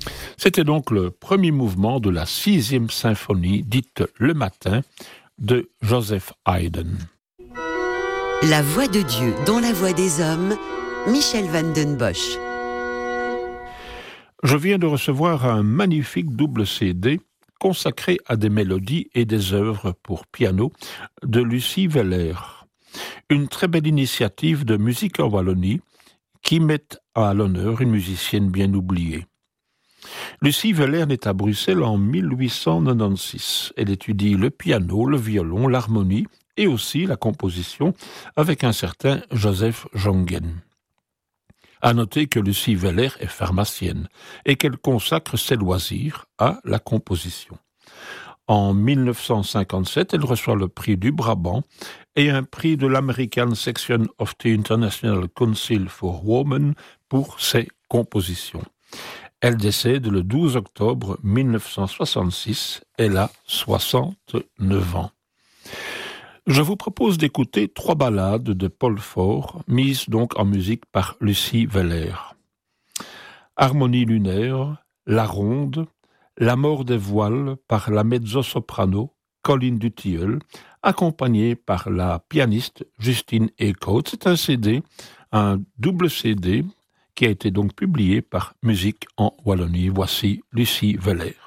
C'était donc le premier mouvement de la 6e symphonie, dite Le Matin, de Joseph Haydn. La voix de Dieu dans la voix des hommes, Michel van den Bosch. Je viens de recevoir un magnifique double CD consacré à des mélodies et des œuvres pour piano de Lucie Weller. Une très belle initiative de musique en Wallonie qui met à l'honneur une musicienne bien oubliée. Lucie Weller naît à Bruxelles en 1896. Elle étudie le piano, le violon, l'harmonie et aussi la composition avec un certain Joseph Jongen. À noter que Lucie Weller est pharmacienne et qu'elle consacre ses loisirs à la composition. En 1957, elle reçoit le prix du Brabant et un prix de l'American Section of the International Council for Women pour ses compositions. Elle décède le 12 octobre 1966. Elle a 69 ans. Je vous propose d'écouter 3 ballades de Paul Faure, mises donc en musique par Lucie Weller. Harmonie lunaire, La Ronde, La mort des voiles par la mezzo-soprano Colline Dutilleul, accompagnée par la pianiste Justine Eekhout. C'est un CD, un double CD, qui a été donc publié par Musique en Wallonie. Voici Lucie Weller.